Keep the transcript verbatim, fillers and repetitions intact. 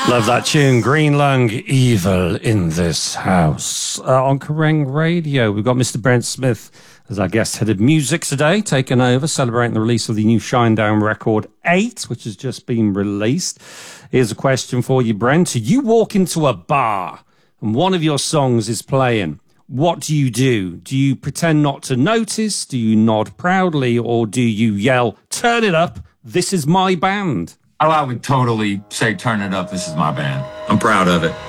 Love that tune, Green Lung, Evil in This House. Uh, on Kerrang Radio, we've got Mister Brent Smith as our guest head of music today, taking over, celebrating the release of the new Shinedown record eight, which has just been released. Here's a question for you, Brent. You walk into a bar and one of your songs is playing. What do you do? Do you pretend not to notice? Do you nod proudly? Or do you yell, turn it up, this is my band? Oh, I would totally say, turn it up, this is my band. I'm proud of it.